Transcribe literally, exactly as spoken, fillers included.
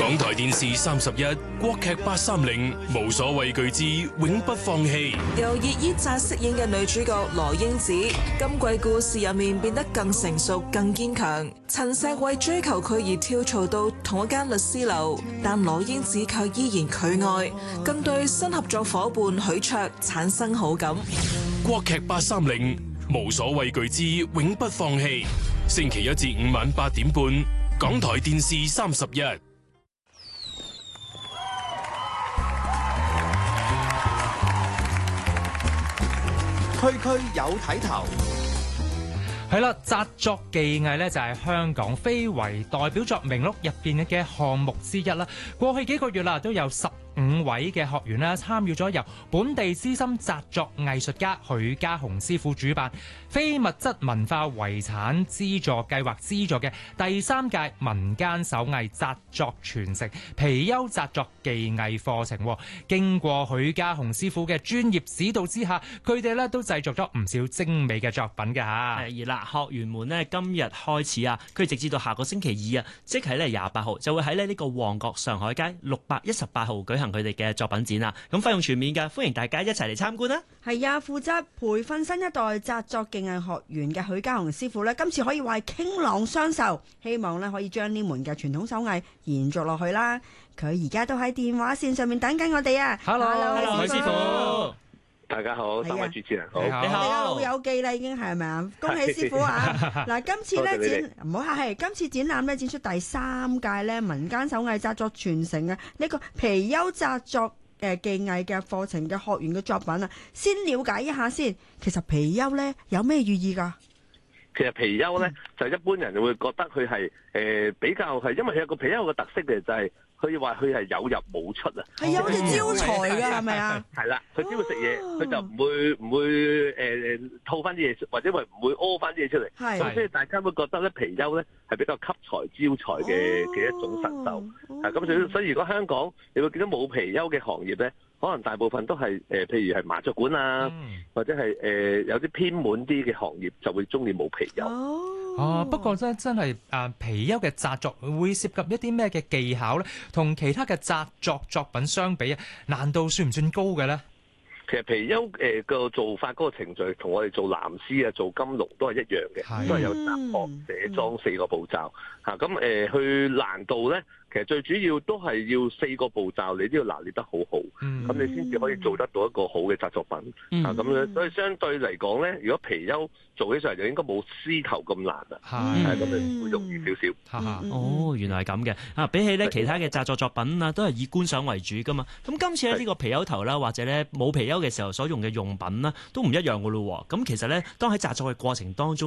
港台電視三十一國劇八三零無所畏懼之永不放棄， 由葉依扎飾演嘅女主角羅英子，今季故事入面變得更成熟、更堅強。陳碩為追求佢而跳槽到同一間律師樓，但羅英子卻依然拒愛，更對新合作伙伴許卓產生好感。 國劇八三零無所畏懼之永不放棄，星期一至五晚八點半，港台電視三十一。 區區有睇頭， 係啦，紮作技藝咧就係香港非遺代表作名錄入邊嘅項目之一啦。過去幾個月啦，都有十五位嘅學員啦參與咗由本地資深紮作藝術家許家雄師傅主辦非物質文化遺產資助計劃資助嘅第三屆民間手藝紮作傳承貔貅紮作技藝課程。經過許家雄師傅嘅專業指導之下，佢哋咧都製作咗唔少精美嘅作品㗎嚇。 係啦，學員們呢今日開始啊，佢哋直至到下個星期二啊，即係咧廿八號就會喺咧呢個旺角上海街六百一十八號舉行佢哋嘅作品展啊！咁費用全面㗎，歡迎大家一齊嚟參觀啦！ 係啊，負責培訓新一代紮作技藝學員嘅許家雄師傅呢，今次可以話係傾囊相授，希望呢可以將呢門嘅傳統手藝延續落去啦。佢而家都喺電話線上面等緊我哋啊 ！Hello，Hello，許師傅。 大家好，三位主持人好， 你好， 你好，老友記啦，已經係咪啊？恭喜師傅啊！嗱，今次咧展唔好客氣，今次展覽咧展出第三屆咧民間手藝紮作傳承嘅呢個貔貅紮作誒技藝嘅課程嘅學員嘅作品啊，先了解一下先。其實貔貅咧有咩寓意㗎？ 其實貔貅咧就一般人會覺得佢係誒比較係，因為佢有個貔貅嘅特色嘅就係。佢話佢係有入冇出啊， 係有好似招財㗎，係咪啊？ 係啦，佢只會食嘢，佢就唔會唔會誒吐翻啲嘢，或者話唔會屙翻啲嘢出嚟。係，咁所以大家會覺得咧貔貅咧係比較吸財招財嘅嘅一種神獸。係咁，所以所以如果香港你會見到冇貔貅嘅行業咧，可能大部分都係誒，譬如係麻雀館啊，或者係誒有啲偏門啲嘅行業就會中意冇貔貅。 哦，不過真真係誒貔貅嘅紮作會涉及一啲咩嘅技巧咧？同其他嘅紮作作品相比啊，難度算唔算高嘅咧？ 其實貔貅誒個做法嗰個程序同我哋做藍絲啊、做金龍都係一樣嘅，都係有紮殼、寫裝四個步驟嚇。咁誒去難度咧，其實最主要都係要四個步驟，你都要拿捏得好好，咁、嗯、你先至可以做得到一個好嘅紮作品、嗯、啊。咁樣所以相對嚟講咧，如果貔貅做起上嚟就應該冇獅頭咁難啊，係咁樣會容易少少。 嗯、哦，原來係咁嘅啊！比起咧其他嘅紮作作品啊，都係以觀賞為主噶嘛。咁今次咧呢個貔貅頭啦，或者咧冇貔貅嘅時候所用嘅用品啦，都唔一樣噶咯喎。咁其實咧，當喺紮作嘅過程當中，